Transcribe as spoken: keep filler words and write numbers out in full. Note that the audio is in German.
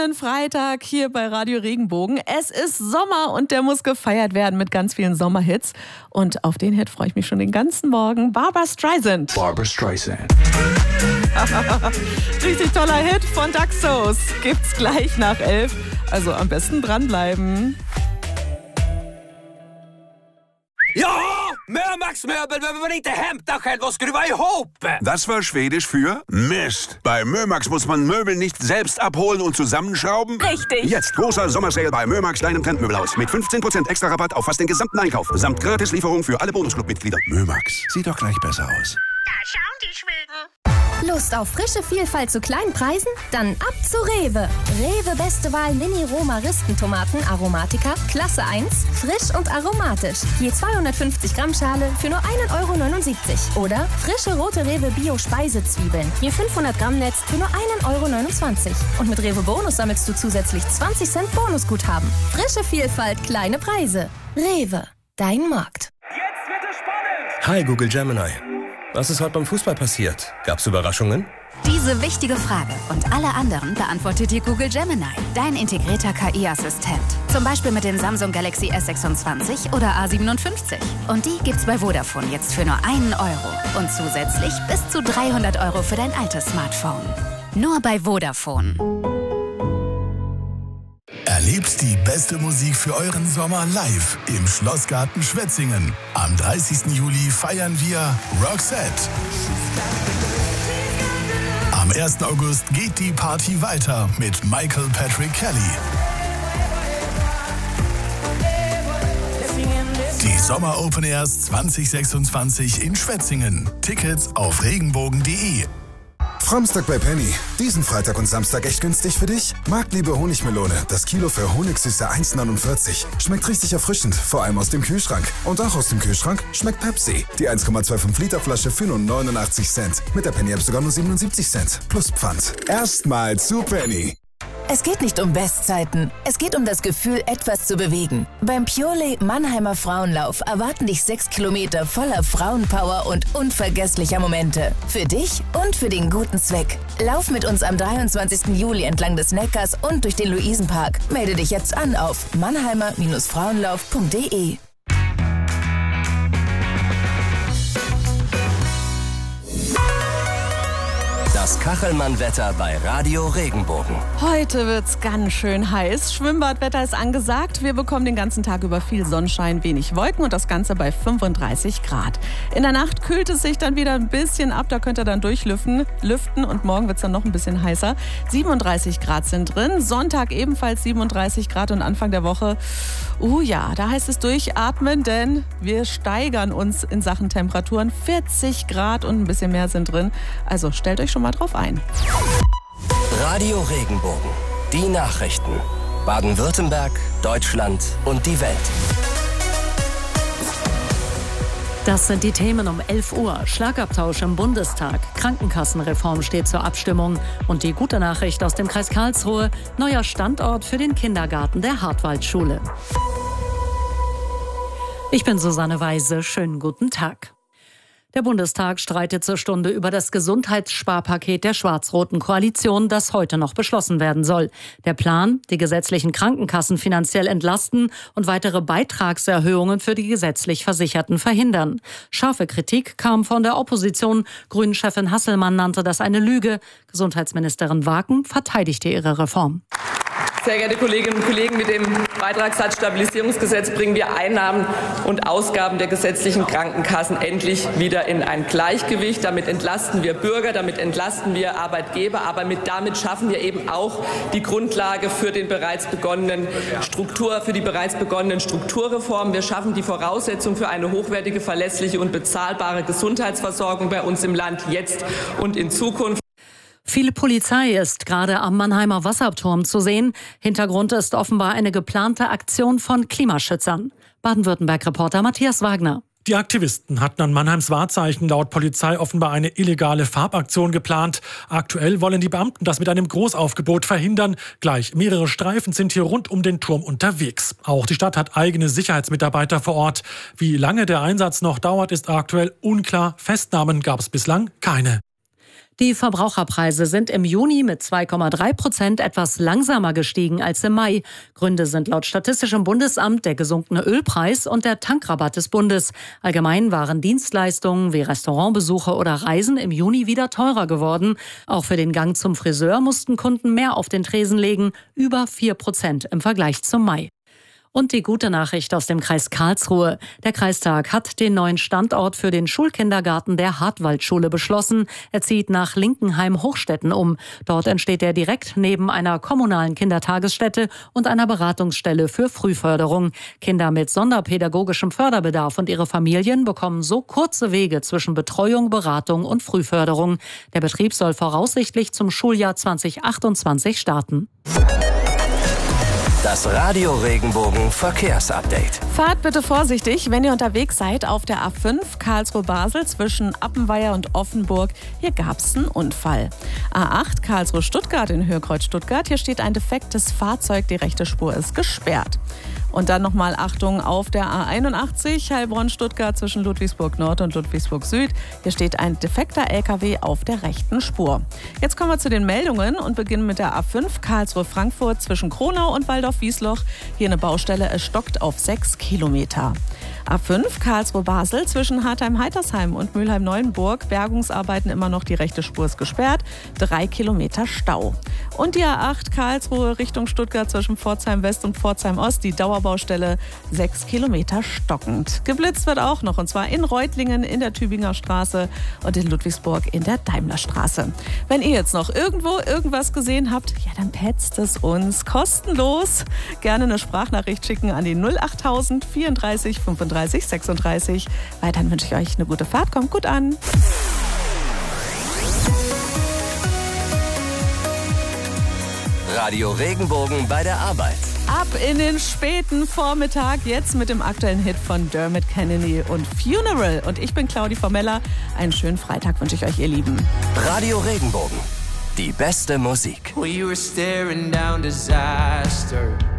schönen Freitag hier bei Radio Regenbogen. Es ist Sommer und der muss gefeiert werden mit ganz vielen Sommerhits. Und auf den Hit freue ich mich schon den ganzen Morgen. Barbra Streisand. Barbra Streisand. Richtig toller Hit von Daxos. Gibt's gleich nach elf. Also am besten dranbleiben. Ja, Mömax Möbel behöver man inte hämta själv och skruva ihop. Das war Schwedisch für Mist. Bei Mömax muss man Möbel nicht selbst abholen und zusammenschrauben. Richtig. Jetzt großer Sommersale bei Mömax, deinem Trendmöbelhaus. Mit fünfzehn Prozent extra Rabatt auf fast den gesamten Einkauf. Samt Gratislieferung für alle Bonusclub-Mitglieder. Mömax, sieht doch gleich besser aus. Da schauen die Schweden. Lust auf frische Vielfalt zu kleinen Preisen? Dann ab zu Rewe. Rewe beste Wahl Mini-Roma-Ristentomaten Aromatica, Klasse eins, frisch und aromatisch. Je zweihundertfünfzig Gramm Schale für nur ein Euro neunundsiebzig. Oder frische rote Rewe Bio-Speisezwiebeln, je fünfhundert Gramm Netz für nur ein Euro neunundzwanzig. Und mit Rewe Bonus sammelst du zusätzlich zwanzig Cent Bonusguthaben. Frische Vielfalt, kleine Preise. Rewe, dein Markt. Jetzt wird es spannend. Hi Google Gemini. Was ist heute beim Fußball passiert? Gab's Überraschungen? Diese wichtige Frage und alle anderen beantwortet dir Google Gemini, dein integrierter K I-Assistent. Zum Beispiel mit dem Samsung Galaxy S sechsundzwanzig oder A siebenundfünfzig. Und die gibt's bei Vodafone jetzt für nur einen Euro. Und zusätzlich bis zu dreihundert Euro für dein altes Smartphone. Nur bei Vodafone. Erlebt die beste Musik für euren Sommer live im Schlossgarten Schwetzingen. Am dreißigsten Juli feiern wir Roxette. Am ersten August geht die Party weiter mit Michael Patrick Kelly. Die Sommer Open Airs zwanzig sechsundzwanzig in Schwetzingen. Tickets auf regenbogen punkt de. Framstag bei Penny. Diesen Freitag und Samstag echt günstig für dich? Marktliebe Honigmelone. Das Kilo für Honigsüße eins neunundvierzig. Schmeckt richtig erfrischend, vor allem aus dem Kühlschrank. Und auch aus dem Kühlschrank schmeckt Pepsi. Die eins Komma fünfundzwanzig Liter Flasche für nur neunundachtzig Cent. Mit der Penny-App sogar nur siebenundsiebzig Cent. Plus Pfand. Erstmal zu Penny. Es geht nicht um Bestzeiten. Es geht um das Gefühl, etwas zu bewegen. Beim Purelay Mannheimer Frauenlauf erwarten dich sechs Kilometer voller Frauenpower und unvergesslicher Momente. Für dich und für den guten Zweck. Lauf mit uns am dreiundzwanzigsten Juli entlang des Neckars und durch den Luisenpark. Melde dich jetzt an auf mannheimer Frauenlauf punkt de. Das Kachelmann-Wetter bei Radio Regenbogen. Heute wird's ganz schön heiß. Schwimmbadwetter ist angesagt. Wir bekommen den ganzen Tag über viel Sonnenschein, wenig Wolken und das Ganze bei fünfunddreißig Grad. In der Nacht kühlt es sich dann wieder ein bisschen ab. Da könnt ihr dann durchlüften lüften und morgen wird's dann noch ein bisschen heißer. siebenunddreißig Grad sind drin. Sonntag ebenfalls siebenunddreißig Grad und Anfang der Woche, uh ja, da heißt es durchatmen, denn wir steigern uns in Sachen Temperaturen. vierzig Grad und ein bisschen mehr sind drin. Also stellt euch schon mal drauf ein. Radio Regenbogen. Die Nachrichten. Baden-Württemberg, Deutschland und die Welt. Das sind die Themen um elf Uhr. Schlagabtausch im Bundestag. Krankenkassenreform steht zur Abstimmung. Und die gute Nachricht aus dem Kreis Karlsruhe. Neuer Standort für den Kindergarten der Hartwaldschule. Ich bin Susanne Weise. Schönen guten Tag. Der Bundestag streitet zur Stunde über das Gesundheitssparpaket der schwarz-roten Koalition, das heute noch beschlossen werden soll. Der Plan, die gesetzlichen Krankenkassen finanziell entlasten und weitere Beitragserhöhungen für die gesetzlich Versicherten verhindern. Scharfe Kritik kam von der Opposition. Grünen-Chefin Hasselmann nannte das eine Lüge. Gesundheitsministerin Waken verteidigte ihre Reform. Sehr geehrte Kolleginnen und Kollegen, mit dem Beitragssatzstabilisierungsgesetz bringen wir Einnahmen und Ausgaben der gesetzlichen Krankenkassen endlich wieder in ein Gleichgewicht. Damit entlasten wir Bürger, damit entlasten wir Arbeitgeber, aber mit, damit schaffen wir eben auch die Grundlage für den bereits begonnenen Struktur, für die bereits begonnenen Strukturreformen. Wir schaffen die Voraussetzung für eine hochwertige, verlässliche und bezahlbare Gesundheitsversorgung bei uns im Land jetzt und in Zukunft. Viel Polizei ist gerade am Mannheimer Wasserturm zu sehen. Hintergrund ist offenbar eine geplante Aktion von Klimaschützern. Baden-Württemberg-Reporter Matthias Wagner. Die Aktivisten hatten an Mannheims Wahrzeichen laut Polizei offenbar eine illegale Farbaktion geplant. Aktuell wollen die Beamten das mit einem Großaufgebot verhindern. Gleich mehrere Streifen sind hier rund um den Turm unterwegs. Auch die Stadt hat eigene Sicherheitsmitarbeiter vor Ort. Wie lange der Einsatz noch dauert, ist aktuell unklar. Festnahmen gab es bislang keine. Die Verbraucherpreise sind im Juni mit zwei Komma drei Prozent etwas langsamer gestiegen als im Mai. Gründe sind laut Statistischem Bundesamt der gesunkene Ölpreis und der Tankrabatt des Bundes. Allgemein waren Dienstleistungen wie Restaurantbesuche oder Reisen im Juni wieder teurer geworden. Auch für den Gang zum Friseur mussten Kunden mehr auf den Tresen legen, über vier Prozent im Vergleich zum Mai. Und die gute Nachricht aus dem Kreis Karlsruhe. Der Kreistag hat den neuen Standort für den Schulkindergarten der Hartwaldschule beschlossen. Er zieht nach Linkenheim-Hochstetten um. Dort entsteht er direkt neben einer kommunalen Kindertagesstätte und einer Beratungsstelle für Frühförderung. Kinder mit sonderpädagogischem Förderbedarf und ihre Familien bekommen so kurze Wege zwischen Betreuung, Beratung und Frühförderung. Der Betrieb soll voraussichtlich zum Schuljahr zwanzig achtundzwanzig starten. Das Radio Regenbogen Verkehrsupdate. Fahrt bitte vorsichtig, wenn ihr unterwegs seid auf der A fünf Karlsruhe-Basel zwischen Appenweier und Offenburg. Hier gab es einen Unfall. A acht Karlsruhe-Stuttgart in Höhe Kreuz Stuttgart. Hier steht ein defektes Fahrzeug, die rechte Spur ist gesperrt. Und dann nochmal Achtung auf der A einundachtzig Heilbronn-Stuttgart zwischen Ludwigsburg-Nord und Ludwigsburg-Süd. Hier steht ein defekter L K W auf der rechten Spur. Jetzt kommen wir zu den Meldungen und beginnen mit der A fünf Karlsruhe-Frankfurt zwischen Kronau und Waldorf-Wiesloch. Hier eine Baustelle, es stockt auf sechs Kilometer. A fünf Karlsruhe-Basel zwischen Hartheim-Heitersheim und Mülheim-Neuenburg. Bergungsarbeiten immer noch, die rechte Spur ist gesperrt. Drei Kilometer Stau. Und die A acht Karlsruhe Richtung Stuttgart zwischen Pforzheim-West und Pforzheim-Ost. Die Dauerbaustelle sechs Kilometer stockend. Geblitzt wird auch noch, und zwar in Reutlingen in der Tübinger Straße und in Ludwigsburg in der Daimlerstraße. Wenn ihr jetzt noch irgendwo irgendwas gesehen habt, ja, dann petzt es uns kostenlos. Gerne eine Sprachnachricht schicken an die null achttausend vierunddreißig fünfunddreißig sechsunddreißig. Weiterhin wünsche ich euch eine gute Fahrt. Kommt gut an. Radio Regenbogen bei der Arbeit. Ab in den späten Vormittag, jetzt mit dem aktuellen Hit von Dermot Kennedy und Funeral. Und ich bin Claudi Formella. Einen schönen Freitag wünsche ich euch, ihr Lieben. Radio Regenbogen, die beste Musik. We were staring down disaster.